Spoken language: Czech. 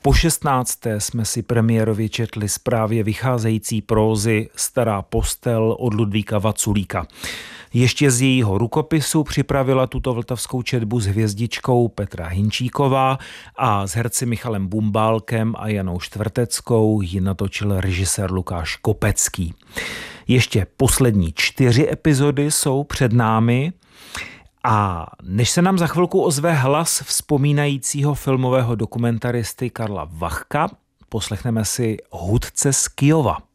Po 16. jsme si premiérově četli z právě vycházející prózy Stará postel od Ludvíka Vaculíka. Ještě z jejího rukopisu připravila tuto vltavskou četbu s hvězdičkou Petra Hinčíková a s herci Michalem Bumbálkem a Janou Štvrteckou ji natočil režisér Lukáš Kopecký. Ještě poslední 4 epizody jsou před námi a než se nám za chvilku ozve hlas vzpomínajícího filmového dokumentaristy Karla Vachka, poslechneme si Hudce z Kyjova.